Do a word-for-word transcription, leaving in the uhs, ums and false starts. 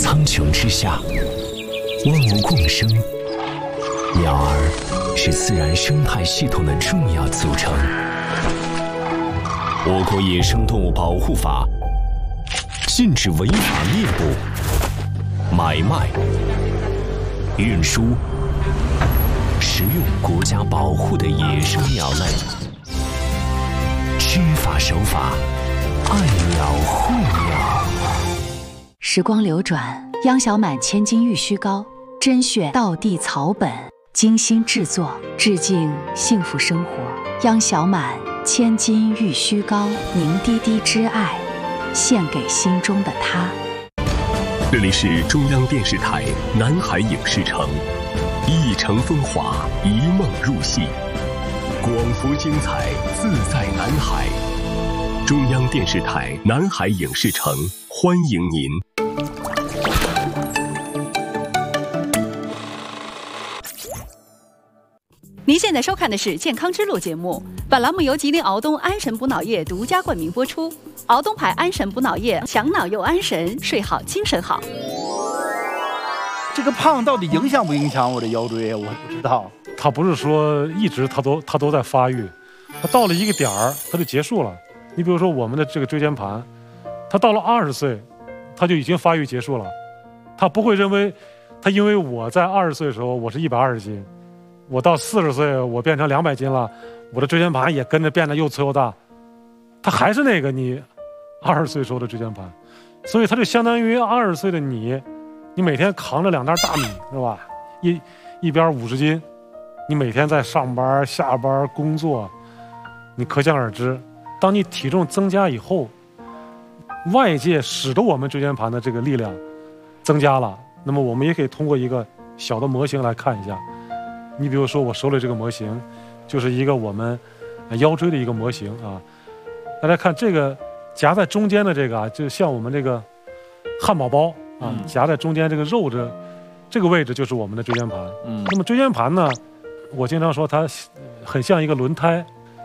苍穹之下，万物共生，鸟儿是自然生态系统的重要组成。我国野生动物保护法禁止违法猎捕、买卖、运输、食用国家保护的野生鸟类。知法守法，爱鸟护鸟。 时光流转，央小满千金玉虚膏，甄选道地草本，精心制作，致敬幸福生活。央小满千金玉虚膏，凝滴滴之爱，献给心中的他。 这里是中央电视台南海影视城，一城风华，一梦入戏，广福精彩，自在南海。中央电视台南海影视城，欢迎您。 您现在收看的是《健康之路》节目，本栏目由吉林敖东安神补脑液独家冠名播出。敖东牌安神补脑液，强脑又安神，睡好精神好。 这个胖到底影响不影响我的腰椎？我不知道。 它不是说一直它都它都在发育，它到了一个点儿它就结束了。你比如说我们的这个椎间盘，它到了二十岁，它就已经发育结束了。它不会认为，它因为我在二十岁的时候我是一百二十斤，我到四十岁我变成两百斤了，我的椎间盘也跟着变得又粗又大，它还是那个你二十岁时候的椎间盘，所以它就相当于二十岁的你，你每天扛着两袋大米是吧？一一边五十斤，你每天在上班、下班、工作，你可想而知。当你体重增加以后，外界使得我们椎间盘的这个力量增加了，那么我们也可以通过一个小的模型来看一下。你比如说我手里这个模型，就是一个我们腰椎的一个模型啊。大家看这个夹在中间的这个啊，就像我们这个汉堡包啊，夹在中间这个肉这这个位置就是我们的椎间盘。嗯，那么椎间盘呢，我经常说它很像一个轮胎。